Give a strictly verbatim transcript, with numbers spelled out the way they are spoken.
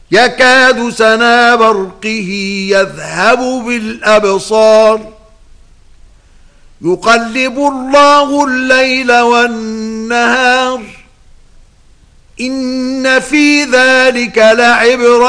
يكاد سنا برقه يذهب بالأبصار يقلب الله الليل والنهار إن في ذلك لعبرة